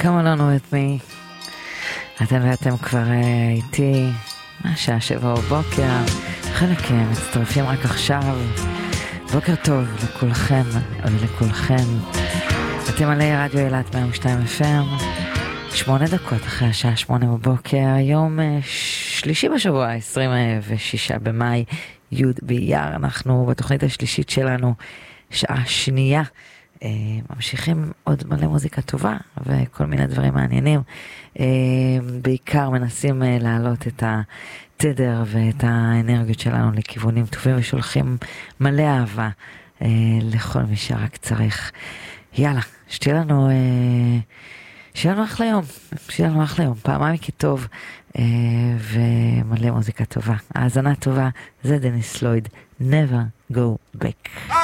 Come along with me. אתם ואתם כבר איתי מהשעה 7 בבוקר, חלק מצטרפים רק עכשיו. בוקר טוב לכולכם ולכולכם. אתם עלי רדיו אילת 102 FM, 8 דקות אחרי השעה 8 בבוקר, יום שלישי בשבוע, 26 במאי, י' באייר. אנחנו בתוכנית השלישית שלנו, שעה שנייה. ממשיכים עוד מלא מוזיקה טובה וכל מיני דברים מעניינים. בעיקר מנסים להעלות את התדר ואת האנרגיות שלנו לכיוונים טובים, ושולחים מלא אהבה לכל מי שרק צריך. יאללה, שתהיה לנו אחלה יום, פעמיים כטוב ומלא מוזיקה טובה. האזנה טובה, זה דניס לויד, Never Go Back.